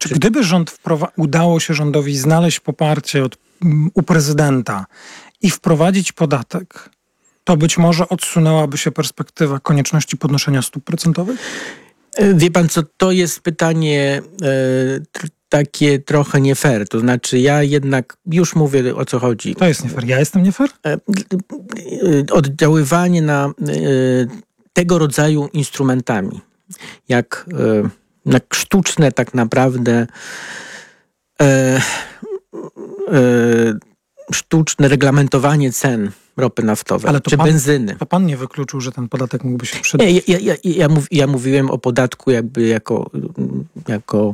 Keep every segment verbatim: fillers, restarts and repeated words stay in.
Czy gdyby rząd wprowa- udało się rządowi znaleźć poparcie od, um, u prezydenta i wprowadzić podatek, to być może odsunęłaby się perspektywa konieczności podnoszenia stóp procentowych? Wie pan co, to jest pytanie e, t- takie trochę nie fair. To znaczy ja jednak już mówię, o co chodzi. To jest nie fair. Ja jestem nie fair? E, e, oddziaływanie na e, tego rodzaju instrumentami, jak, e, jak sztuczne tak naprawdę e, e, sztuczne reglamentowanie cen ropy naftowej, ale to czy pan, benzyny. To pan nie wykluczył, że ten podatek mógłby się przydać? Nie, ja, ja, ja, mów, ja mówiłem o podatku jakby jako, jako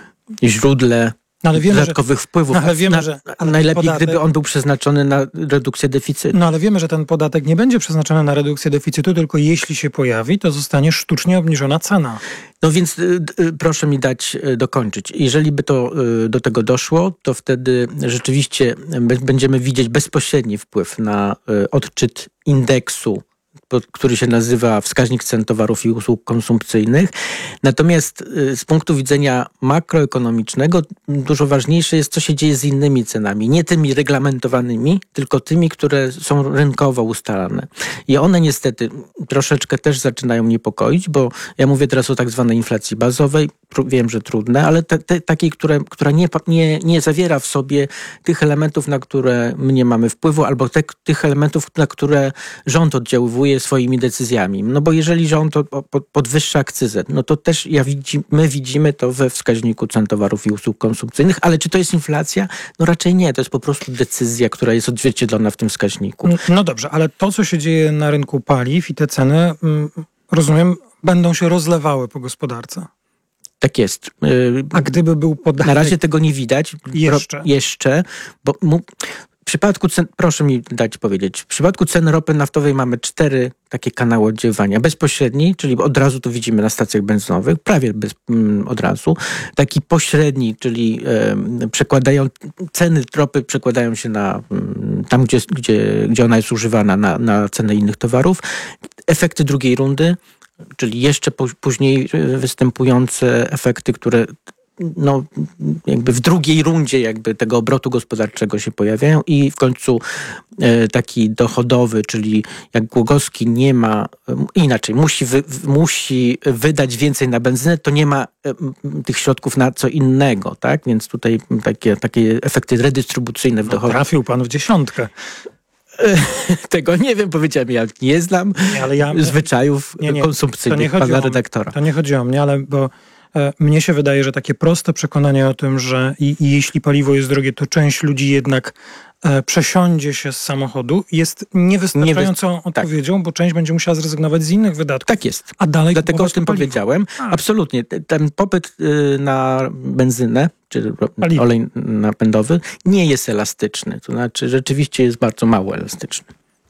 źródle no, ale wiemy, dodatkowych że, wpływów. No, ale wiemy, na, że ale najlepiej, podatek, gdyby on był przeznaczony na redukcję deficytu. No ale wiemy, że ten podatek nie będzie przeznaczony na redukcję deficytu, tylko jeśli się pojawi, to zostanie sztucznie obniżona cena. No więc y, y, proszę mi dać y, dokończyć. Jeżeli by to y, do tego doszło, to wtedy rzeczywiście b- będziemy widzieć bezpośredni wpływ na y, odczyt indeksu, który się nazywa wskaźnik cen towarów i usług konsumpcyjnych. Natomiast z punktu widzenia makroekonomicznego dużo ważniejsze jest, co się dzieje z innymi cenami. Nie tymi reglamentowanymi, tylko tymi, które są rynkowo ustalane. I one niestety troszeczkę też zaczynają niepokoić, bo ja mówię teraz o tak zwanej inflacji bazowej. Wiem, że trudne, ale te, te, takiej, które, która nie, nie, nie zawiera w sobie tych elementów, na które my nie mamy wpływu, albo te, tych elementów, na które rząd oddziaływuje swoimi decyzjami. No bo jeżeli rząd podwyższa akcyzę, no to też ja widzi, my widzimy to we wskaźniku cen towarów i usług konsumpcyjnych, ale czy to jest inflacja? No raczej nie. To jest po prostu decyzja, która jest odzwierciedlona w tym wskaźniku. No dobrze, ale to, co się dzieje na rynku paliw i te ceny, rozumiem, będą się rozlewały po gospodarce. Tak jest. A gdyby był podatek... Na razie tego nie widać. Jeszcze. Jeszcze, bo mu... W przypadku cen, proszę mi dać powiedzieć, w przypadku cen ropy naftowej mamy cztery takie kanały oddziaływania. Bezpośredni, czyli od razu to widzimy na stacjach benzynowych, prawie bez, mm, od razu. Taki pośredni, czyli e, przekładają, ceny ropy przekładają się na mm, tam, gdzie, gdzie, gdzie ona jest używana, na, na cenę innych towarów. Efekty drugiej rundy, czyli jeszcze po, później występujące efekty, które no, jakby w drugiej rundzie jakby tego obrotu gospodarczego się pojawiają i w końcu e, taki dochodowy, czyli jak Głogowski nie ma, e, inaczej, musi, wy, musi wydać więcej na benzynę, to nie ma e, tych środków na co innego, tak? Więc tutaj takie, takie efekty redystrybucyjne w dochodzie. No, trafił pan w dziesiątkę. Tego nie wiem, powiedziałem, ja nie znam nie, ale ja, zwyczajów nie, nie, konsumpcyjnych pana redaktora. To nie chodzi o mnie, ale bo e, mnie się wydaje, że takie proste przekonanie o tym, że i, i jeśli paliwo jest drogie, to część ludzi jednak e, przesiądzie się z samochodu, jest niewystarczającą nie wy... odpowiedzią, tak. Bo część będzie musiała zrezygnować z innych wydatków. Tak jest. A dalej Dlatego o tym paliwo. powiedziałem. A. Absolutnie. Ten popyt y, na benzynę, czy paliwo. Olej napędowy, nie jest elastyczny. To znaczy rzeczywiście jest bardzo mało elastyczny.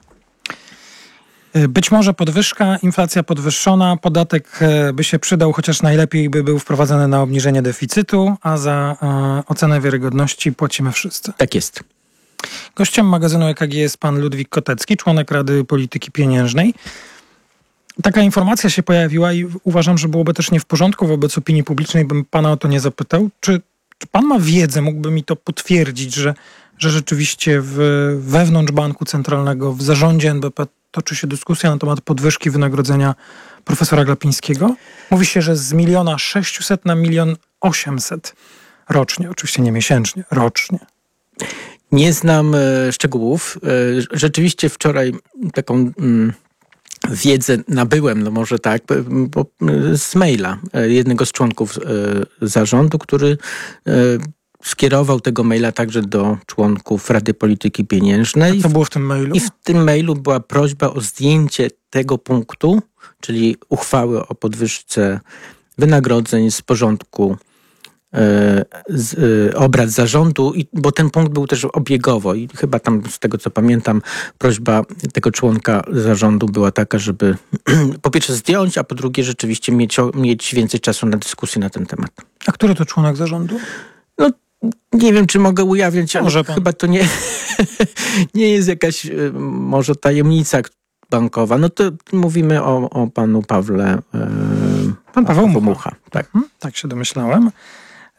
Być może podwyżka, inflacja podwyższona, podatek by się przydał, chociaż najlepiej by był wprowadzony na obniżenie deficytu, a za e, ocenę wiarygodności płacimy wszyscy. Tak jest. Gościem magazynu E K G jest pan Ludwik Kotecki, członek Rady Polityki Pieniężnej. Taka informacja się pojawiła i uważam, że byłoby też nie w porządku wobec opinii publicznej, bym pana o to nie zapytał. Czy, czy pan ma wiedzę, mógłby mi to potwierdzić, że, że rzeczywiście w, wewnątrz Banku Centralnego, w zarządzie N B P toczy się dyskusja na temat podwyżki wynagrodzenia profesora Glapińskiego? Mówi się, że z miliona sześciuset na milion osiemset rocznie. Oczywiście nie miesięcznie, rocznie. Nie znam e, szczegółów. E, rzeczywiście wczoraj taką mm, wiedzę nabyłem, no może tak, bo, z maila e, jednego z członków e, zarządu, który e, skierował tego maila także do członków Rady Polityki Pieniężnej. A co było w tym mailu? I w tym mailu była prośba o zdjęcie tego punktu, czyli uchwały o podwyżce wynagrodzeń z porządku e, z, e, obrad zarządu, i, bo ten punkt był też obiegowo i chyba tam z tego co pamiętam prośba tego członka zarządu była taka, żeby po pierwsze zdjąć, a po drugie rzeczywiście mieć, mieć więcej czasu na dyskusję na ten temat. A który to członek zarządu? No nie wiem, czy mogę ujawniać, ale może pan. Chyba to nie, nie jest jakaś może tajemnica bankowa. No to mówimy o, o panu Pawle. E, Pan Paweł Mucha. Mucha. Tak. Hmm, tak się domyślałem.